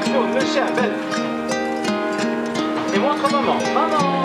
tourne, le chien, belle. Et montre maman. Maman.